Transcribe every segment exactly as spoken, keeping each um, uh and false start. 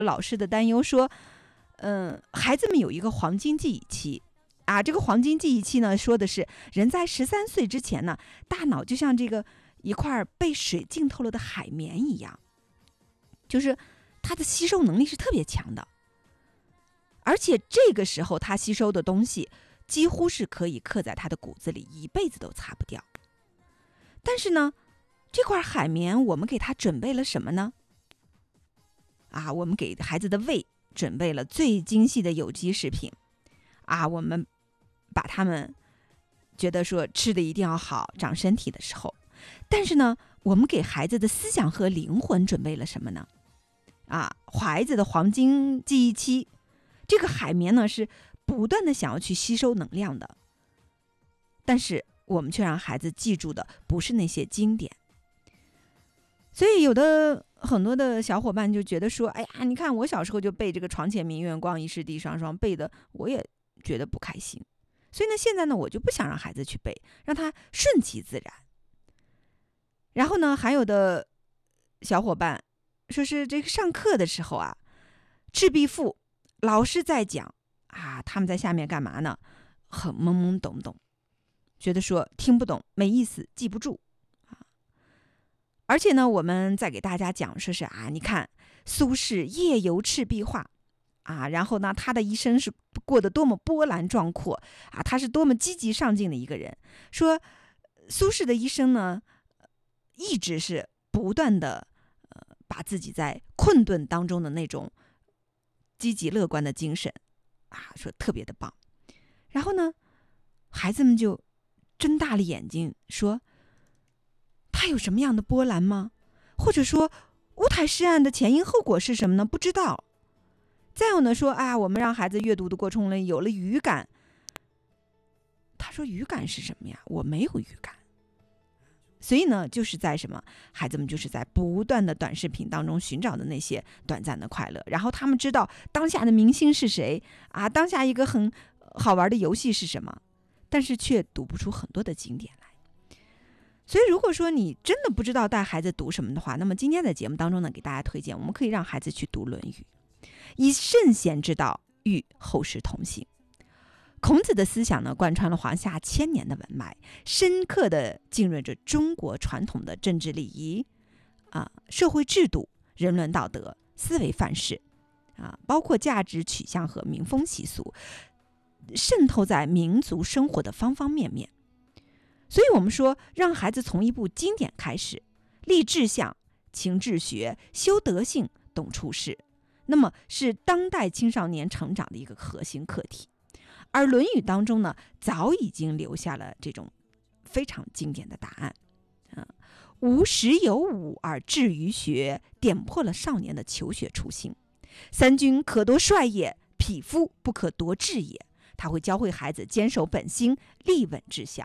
老师的担忧说，嗯、呃，孩子们有一个黄金记忆期啊，这个黄金记忆期呢，说的是人在十三岁之前呢，大脑就像这个一块被水浸透了的海绵一样，就是它的吸收能力是特别强的，而且这个时候它吸收的东西几乎是可以刻在他的骨子里，一辈子都擦不掉。但是呢，这块海绵我们给他准备了什么呢？啊，我们给孩子的胃准备了最精细的有机食品啊，我们把他们觉得说吃的一定要好，长身体的时候，但是呢，我们给孩子的思想和灵魂准备了什么呢？啊，孩子的黄金记忆期，这个海绵呢是不断的想要去吸收能量的，但是我们却让孩子记住的不是那些经典。所以有的很多的小伙伴就觉得说，哎呀，你看我小时候就背这个床前明月光，疑是地双双，背的我也觉得不开心。所以呢，现在呢，我就不想让孩子去背，让他顺其自然。然后呢，还有的小伙伴说是这个上课的时候啊，赤壁赋老师在讲啊，他们在下面干嘛呢？很懵懵懂懂，觉得说听不懂，没意思，记不住啊。而且呢，我们再给大家讲，说是啊，你看苏轼夜游赤壁画啊，然后呢，他的一生是过得多么波澜壮阔啊，他是多么积极上进的一个人。说苏轼的一生呢，一直是不断的呃，把自己在困顿当中的那种积极乐观的精神啊，说特别的棒。然后呢，孩子们就睁大了眼睛说，他有什么样的波澜吗？或者说乌台诗案的前因后果是什么呢？不知道。再有呢，说啊，我们让孩子阅读的过程中有了语感。他说语感是什么呀？我没有语感。所以呢，就是在什么，孩子们就是在不断的短视频当中寻找的那些短暂的快乐，然后他们知道当下的明星是谁啊，当下一个很好玩的游戏是什么，但是却读不出很多的经典来。所以如果说你真的不知道带孩子读什么的话，那么今天在节目当中呢，给大家推荐我们可以让孩子去读《论语》，以圣贤之道育后世同行。孔子的思想呢，贯穿了华夏千年的文脉，深刻地浸润着中国传统的政治礼仪啊、社会制度、人伦道德、思维范式啊，包括价值取向和民风习俗，渗透在民族生活的方方面面。所以我们说，让孩子从一部经典开始，立志向、勤治学、修德性、懂处世，那么是当代青少年成长的一个核心课题。而《论语》当中呢，早已经留下了这种非常经典的答案。啊，吾十有五而志于学，点破了少年的求学初心。三军可夺帅也，匹夫不可夺志也。他会教会孩子坚守本心，立稳志向。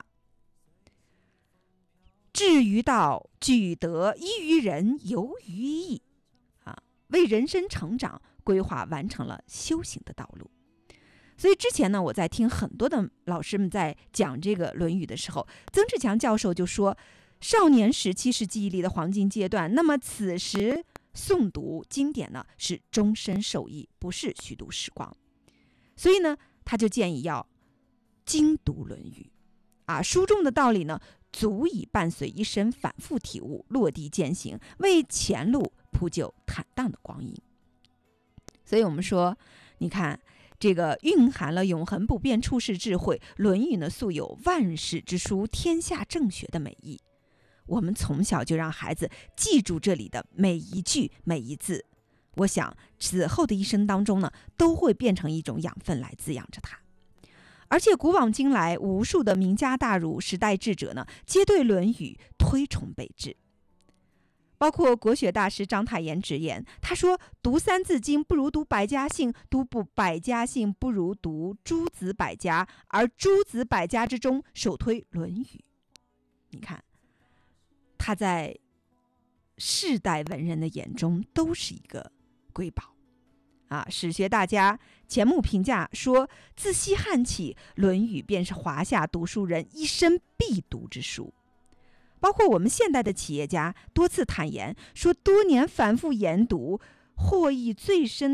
志于道，据于德，依于仁，游于义。啊，为人生成长规划完成了修行的道路。所以之前呢，我在听很多的老师们在讲这个《论语》的时候，曾志强教授就说，少年时期是记忆力的黄金阶段，那么此时诵读经典呢，是终身受益，不是虚度时光。所以呢，他就建议要精读《论语》啊，书中的道理呢，足以伴随一生反复体悟，落地践行，为前路铺就坦荡的光阴。所以我们说，你看这个蕴含了永恒不变处世智慧，《论语》呢素有万世之书，天下正学的美意。我们从小就让孩子记住这里的每一句每一字，我想此后的一生当中呢，都会变成一种养分来滋养着他。而且古往今来，无数的名家大儒、时代智者呢，皆对《论语》推崇备至。包括国学大师章太炎直言，他说，读三字经不如读百家姓，读不百家姓不如读诸子百家，而诸子百家之中首推《论语》。你看，他在世代文人的眼中都是一个瑰宝啊！史学大家钱穆评价说，自西汉起，《论语》便是华夏读书人一生必读之书。包括我们现代的企业家多次坦言说，多年反复研读，获益最深